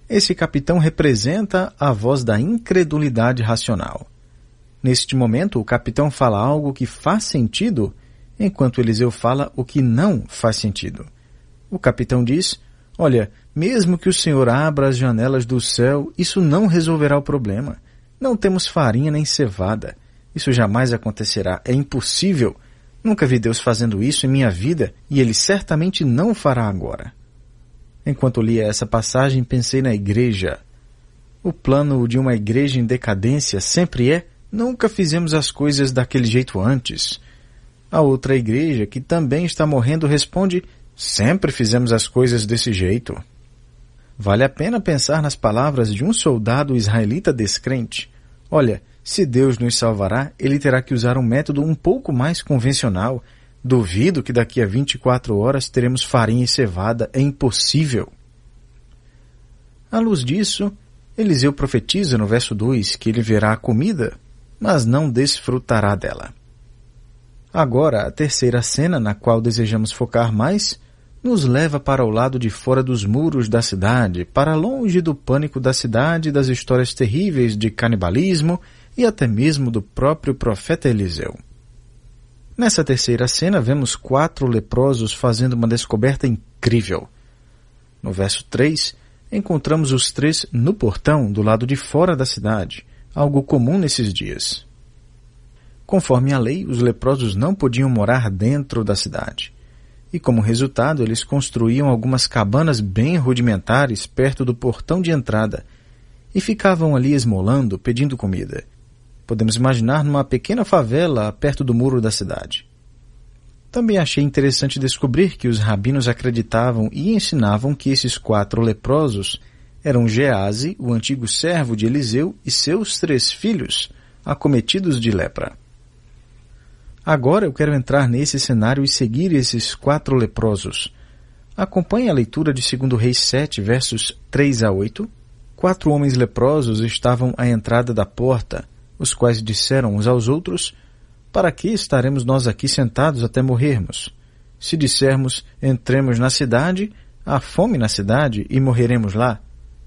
Esse capitão representa a voz da incredulidade racional. Neste momento, o capitão fala algo que faz sentido, enquanto Eliseu fala o que não faz sentido. O capitão diz: olha, mesmo que o Senhor abra as janelas do céu, isso não resolverá o problema. Não temos farinha nem cevada. Isso jamais acontecerá. É impossível. Nunca vi Deus fazendo isso em minha vida e Ele certamente não fará agora. Enquanto lia essa passagem, pensei na igreja. O plano de uma igreja em decadência sempre é: nunca fizemos as coisas daquele jeito antes. A outra igreja, que também está morrendo, responde: sempre fizemos as coisas desse jeito. Vale a pena pensar nas palavras de um soldado israelita descrente. Olha, se Deus nos salvará, Ele terá que usar um método um pouco mais convencional. Duvido que daqui a 24 horas teremos farinha e cevada. É impossível. À luz disso, Eliseu profetiza no verso 2 que ele verá a comida, mas não desfrutará dela. Agora, a terceira cena, na qual desejamos focar mais, nos leva para o lado de fora dos muros da cidade, para longe do pânico da cidade, das histórias terríveis de canibalismo e até mesmo do próprio profeta Eliseu. Nessa terceira cena, vemos 4 leprosos fazendo uma descoberta incrível. No verso 3, encontramos os 3 no portão do lado de fora da cidade, algo comum nesses dias. Conforme a lei, os leprosos não podiam morar dentro da cidade. E como resultado, eles construíam algumas cabanas bem rudimentares perto do portão de entrada e ficavam ali esmolando, pedindo comida. Podemos imaginar numa pequena favela perto do muro da cidade. Também achei interessante descobrir que os rabinos acreditavam e ensinavam que esses 4 leprosos eram Geazi, o antigo servo de Eliseu, e seus 3 filhos, acometidos de lepra. Agora eu quero entrar nesse cenário e seguir esses 4 leprosos. Acompanhe a leitura de 2 Reis 7, versos 3 a 8. 4 homens leprosos estavam à entrada da porta, os quais disseram uns aos outros: para que estaremos nós aqui sentados até morrermos? Se dissermos: entremos na cidade, há fome na cidade e morreremos lá.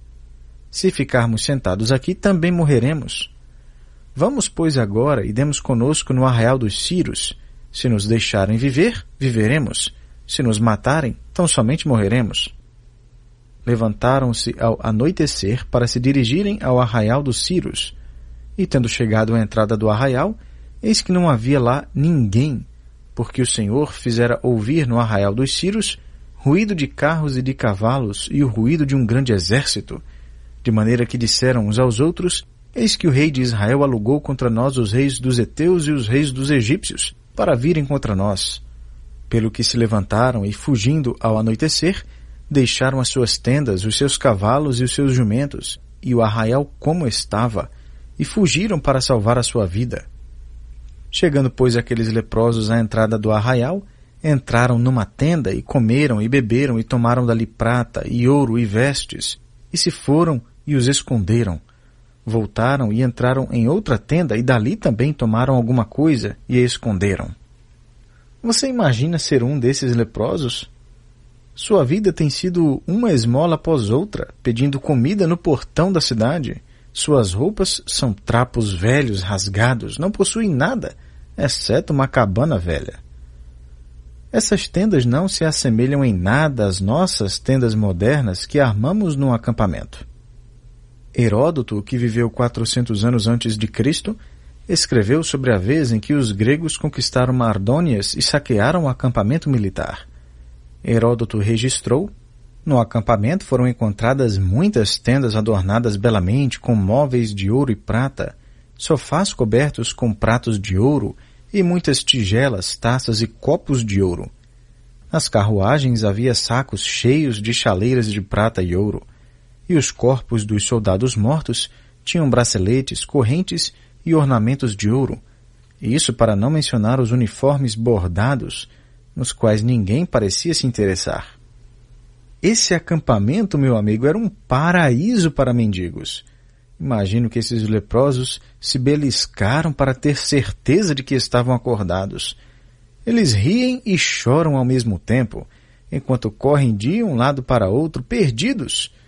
Se ficarmos sentados aqui, também morreremos. Vamos, pois, agora e demos conosco no arraial dos Círios. Se nos deixarem viver, viveremos. Se nos matarem, tão somente morreremos. Levantaram-se ao anoitecer para se dirigirem ao arraial dos Círios. E tendo chegado à entrada do arraial, eis que não havia lá ninguém, porque o Senhor fizera ouvir no arraial dos Círios ruído de carros e de cavalos e o ruído de um grande exército, de maneira que disseram uns aos outros: eis que o rei de Israel alugou contra nós os reis dos heteus e os reis dos egípcios, para virem contra nós. Pelo que se levantaram e, fugindo ao anoitecer, deixaram as suas tendas, os seus cavalos e os seus jumentos, e o arraial como estava, e fugiram para salvar a sua vida. Chegando, pois, aqueles leprosos à entrada do arraial, entraram numa tenda e comeram e beberam e tomaram dali prata e ouro e vestes, e se foram e os esconderam. Voltaram e entraram em outra tenda e dali também tomaram alguma coisa e a esconderam. Você imagina ser um desses leprosos? Sua vida tem sido uma esmola após outra, pedindo comida no portão da cidade. Suas roupas são trapos velhos rasgados, não possuem nada, exceto uma cabana velha. Essas tendas não se assemelham em nada às nossas tendas modernas que armamos num acampamento. Heródoto, que viveu 400 anos antes de Cristo, escreveu sobre a vez em que os gregos conquistaram Mardônias e saquearam o acampamento militar. Heródoto registrou: no acampamento foram encontradas muitas tendas adornadas belamente com móveis de ouro e prata, sofás cobertos com pratos de ouro e muitas tigelas, taças e copos de ouro. Nas carruagens havia sacos cheios de chaleiras de prata e ouro. E os corpos dos soldados mortos tinham braceletes, correntes e ornamentos de ouro, e isso para não mencionar os uniformes bordados, nos quais ninguém parecia se interessar. Esse acampamento, meu amigo, era um paraíso para mendigos. Imagino que esses leprosos se beliscaram para ter certeza de que estavam acordados. Eles riem e choram ao mesmo tempo, enquanto correm de um lado para outro, perdidos,